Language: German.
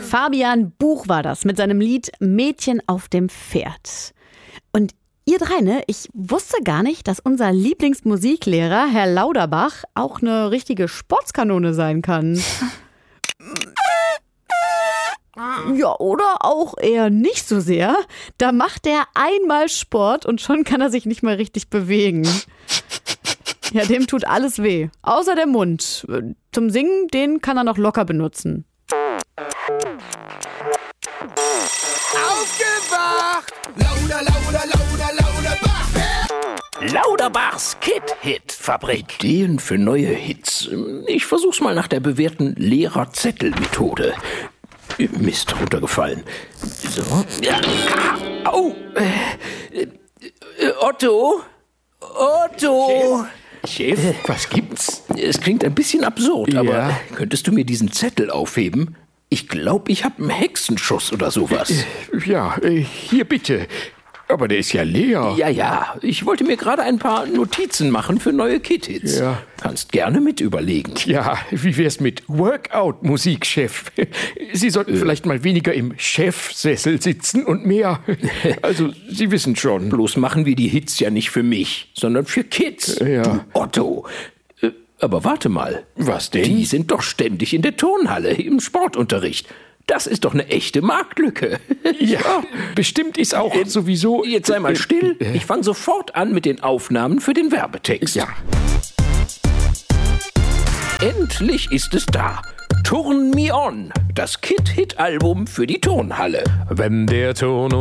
Fabian Buch war das mit seinem Lied Mädchen auf dem Pferd. Und ihr drei, ne? Ich wusste gar nicht, dass unser Lieblingsmusiklehrer, Herr Lauterbach, auch eine richtige Sportskanone sein kann. Ja, oder auch eher nicht so sehr. Da macht er einmal Sport und schon kann er sich nicht mehr richtig bewegen. Ja, dem tut alles weh. Außer der Mund. Zum Singen, den kann er noch locker benutzen. Aufgewacht! Lauter, lauter, lauter, Lauterbach! Lauterbachs Kid-Hit-Fabrik. Ideen für neue Hits. Ich versuch's mal nach der bewährten Lehrerzettel-Methode. Mist, runtergefallen. So. Ja. Au! Otto? Otto! Chef, was gibt's? Es klingt ein bisschen absurd, Ja. aber könntest du mir diesen Zettel aufheben? Ich glaube, ich habe einen Hexenschuss oder sowas. Ja, hier bitte. Aber der ist ja leer. Ja, ich wollte mir gerade ein paar Notizen machen für neue Kid-Hits. Ja. Kannst gerne mit überlegen. Ja, wie wär's mit Workout-Musik, Chef? Sie sollten vielleicht mal weniger im Chefsessel sitzen und mehr. Also, Sie wissen schon. Bloß machen wir die Hits ja nicht für mich, sondern für Kids. Ja. Du Otto. Aber warte mal. Was denn? Die sind doch ständig in der Turnhalle im Sportunterricht. Das ist doch eine echte Marktlücke. Ja, bestimmt ist auch sowieso... Jetzt sei mal still. Ich fange sofort an mit den Aufnahmen für den Werbetext. Ja. Endlich ist es da. Turn Me On, das Kid-Hit-Album für die Turnhalle. Wenn der Ton